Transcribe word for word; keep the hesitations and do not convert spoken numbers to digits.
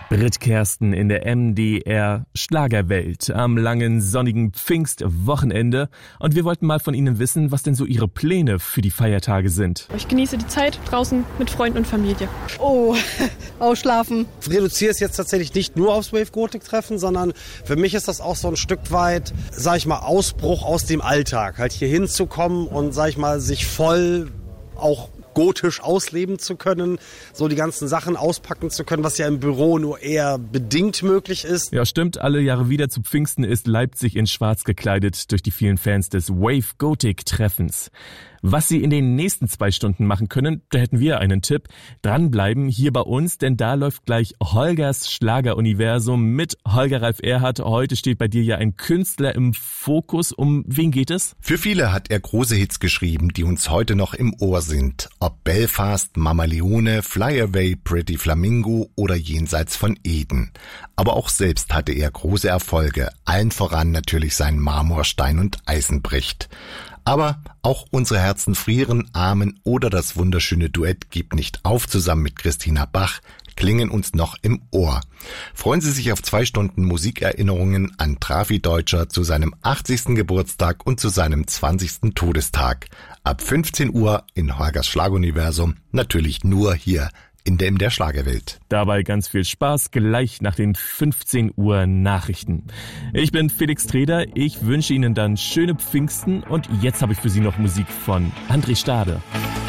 Brit Kersten in der M D R Schlagerwelt am langen sonnigen Pfingstwochenende. Und wir wollten mal von Ihnen wissen, was denn so Ihre Pläne für die Feiertage sind. Ich genieße die Zeit draußen mit Freunden und Familie. Oh, ausschlafen. Ich reduziere es jetzt tatsächlich nicht nur aufs Wave Gothic Treffen, sondern für mich ist das auch so ein Stück weit, sag ich mal, Ausbruch aus dem Alltag. Halt hier hinzukommen und, sag ich mal, sich voll auch gotisch ausleben zu können, so die ganzen Sachen auspacken zu können, was ja im Büro nur eher bedingt möglich ist. Ja, stimmt, alle Jahre wieder zu Pfingsten ist Leipzig in schwarz gekleidet durch die vielen Fans des Wave Gothic Treffens. Was Sie in den nächsten zwei Stunden machen können, da hätten wir einen Tipp. Dranbleiben hier bei uns, denn da läuft gleich Holgers Schlageruniversum mit Holger Ralf Erhardt. Heute steht bei dir ja ein Künstler im Fokus. Um wen geht es? Für viele hat er große Hits geschrieben, die uns heute noch im Ohr sind. Ob Belfast, Mama Leone, Fly Away, Pretty Flamingo oder Jenseits von Eden. Aber auch selbst hatte er große Erfolge, allen voran natürlich sein Marmorstein und Eisenbricht. Aber auch Unsere Herzen frieren, Amen oder das wunderschöne Duett Gib nicht auf zusammen mit Christina Bach klingen uns noch im Ohr. Freuen Sie sich auf zwei Stunden Musikerinnerungen an Trafi Deutscher zu seinem achtzigsten Geburtstag und zu seinem zwanzigsten Todestag. Ab fünfzehn Uhr in Holgers Schlaguniversum, natürlich nur hier in der, in der Schlagerwelt. Dabei ganz viel Spaß, gleich nach den fünfzehn Uhr Nachrichten. Ich bin Felix Treder, ich wünsche Ihnen dann schöne Pfingsten und jetzt habe ich für Sie noch Musik von André Stade.